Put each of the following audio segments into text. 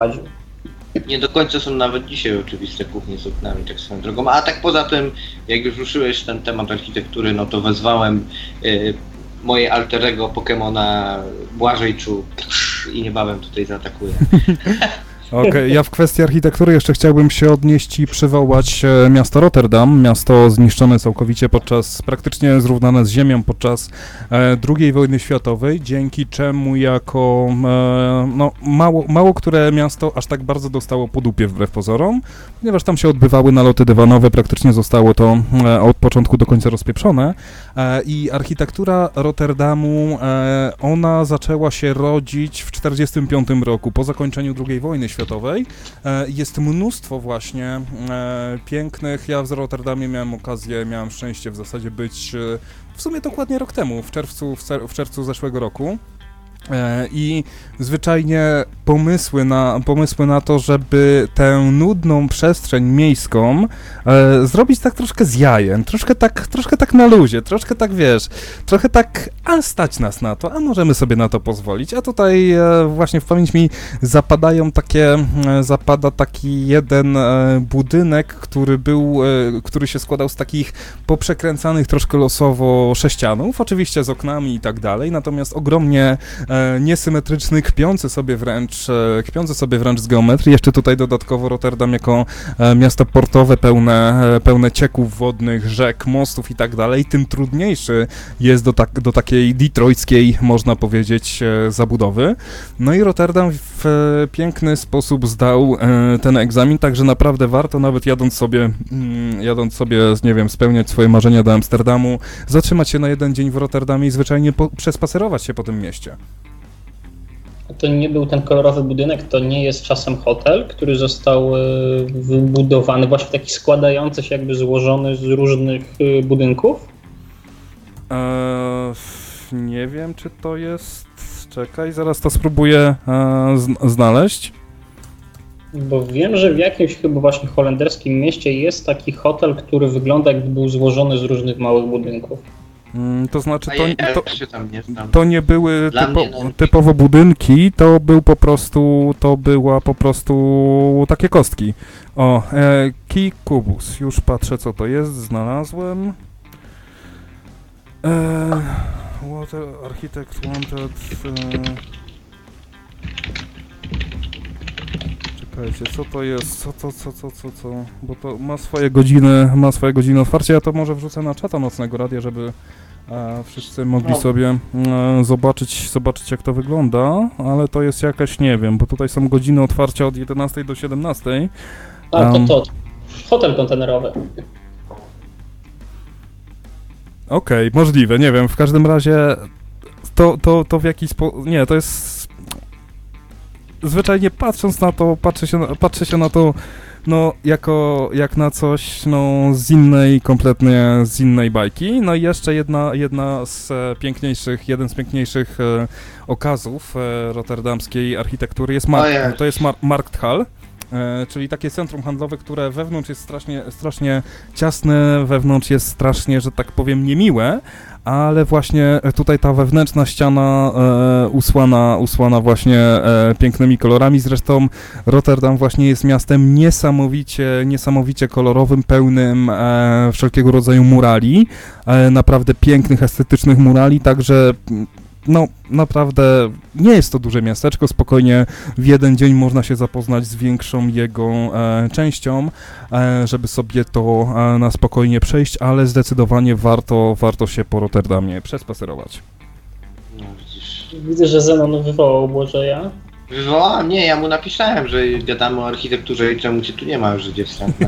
Nie do końca są nawet dzisiaj oczywiste kuchnie z oknami, tak swoją drogą. A tak poza tym, jak już ruszyłeś ten temat architektury, no to wezwałem moje alterego Pokemona Błażejczu i niebawem tutaj zaatakuję. Okej, ja w kwestii architektury jeszcze chciałbym się odnieść i przywołać miasto Rotterdam, miasto zniszczone całkowicie praktycznie zrównane z ziemią podczas II wojny światowej, dzięki czemu jako mało które miasto aż tak bardzo dostało po dupie wbrew pozorom, ponieważ tam się odbywały naloty dywanowe, praktycznie zostało to od początku do końca rozpieprzone i architektura Rotterdamu, ona zaczęła się rodzić w 1945 roku, po zakończeniu II wojny światowej. Jest mnóstwo właśnie pięknych. Ja w Rotterdamie miałem szczęście w zasadzie być w sumie dokładnie rok temu, w czerwcu zeszłego roku. I zwyczajnie pomysły na to, żeby tę nudną przestrzeń miejską zrobić tak troszkę z jajem, troszkę tak na luzie, troszkę tak, wiesz, trochę tak, a stać nas na to, a możemy sobie na to pozwolić, a tutaj właśnie w pamięć mi zapada taki jeden budynek, który się składał z takich poprzekręcanych troszkę losowo sześcianów, oczywiście z oknami i tak dalej, natomiast ogromnie niesymetryczny, kpiący sobie wręcz z geometrii. Jeszcze tutaj dodatkowo Rotterdam jako miasto portowe, pełne cieków wodnych, rzek, mostów i tak dalej, tym trudniejszy jest do takiej detroitskiej, można powiedzieć, zabudowy. No i Rotterdam w piękny sposób zdał ten egzamin, także naprawdę warto, nawet jadąc sobie, nie wiem, spełniać swoje marzenia do Amsterdamu, zatrzymać się na jeden dzień w Rotterdamie i zwyczajnie przespacerować się po tym mieście. To nie był ten kolorowy budynek, to nie jest czasem hotel, który został wybudowany właśnie taki składający się, jakby złożony z różnych budynków? Nie wiem, czy to jest... Czekaj, zaraz to spróbuję znaleźć. Bo wiem, że w jakimś chyba właśnie holenderskim mieście jest taki hotel, który wygląda, jakby był złożony z różnych małych budynków. To znaczy, to nie były typowo budynki, to była po prostu takie kostki. O, Key Kubus, już patrzę, co to jest, znalazłem. Water Architect Wanted. Czekajcie, co to jest? Co? Bo to ma swoje godziny otwarcia. Ja to może wrzucę na czata nocnego radia, żeby wszyscy mogli sobie zobaczyć, jak to wygląda, ale to jest jakaś, nie wiem, bo tutaj są godziny otwarcia od 11 do 17. A, to hotel kontenerowy. Okej, możliwe, nie wiem, w każdym razie to w jakiś sposób, nie, to jest zwyczajnie patrząc na to, patrzę się na to, no, jak na coś, no, kompletnie z innej bajki. No i jeszcze jeden z piękniejszych okazów rotterdamskiej architektury jest Markthal. Czyli takie centrum handlowe, które wewnątrz jest strasznie ciasne, wewnątrz jest strasznie, że tak powiem, niemiłe, ale właśnie tutaj ta wewnętrzna ściana usłana właśnie pięknymi kolorami. Zresztą Rotterdam właśnie jest miastem niesamowicie kolorowym, pełnym wszelkiego rodzaju murali, naprawdę pięknych, estetycznych murali, także no, naprawdę nie jest to duże miasteczko, spokojnie w jeden dzień można się zapoznać z większą jego częścią, żeby sobie to na spokojnie przejść, ale zdecydowanie warto się po Rotterdamie przespacerować. No widzisz. Widzę, że Zenon wywołał Błażeja. Wywołałem? Nie, ja mu napisałem, że gadamy o architekturze i czemu cię tu nie ma, Żydzie wstępne.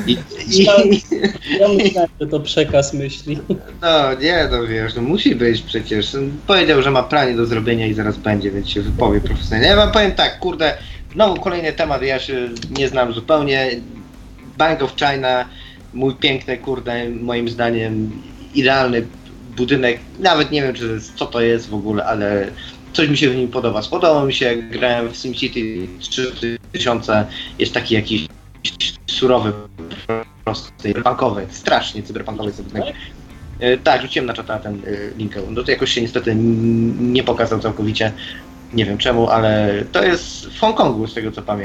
Ja myślałem, że to przekaz myśli. No nie, no wiesz, no musi być przecież. Powiedział, że ma planie do zrobienia i zaraz będzie, więc się wypowie profesjonalnie. Ja wam powiem tak, kurde, znowu kolejny temat, ja się nie znam zupełnie. Bank of China, mój piękny, kurde, moim zdaniem idealny budynek. Nawet nie wiem, co to jest w ogóle, ale coś mi się w nim podoba. Spodobał mi się, jak grałem w SimCity 3000, jest taki jakiś surowy, prosty, cyberpunkowy, strasznie cyberpunkowy budynek. Tak, rzuciłem na czata ten link. No to jakoś się niestety nie pokazał całkowicie. Nie wiem czemu, ale to jest w Hongkongu, z tego co pamiętam.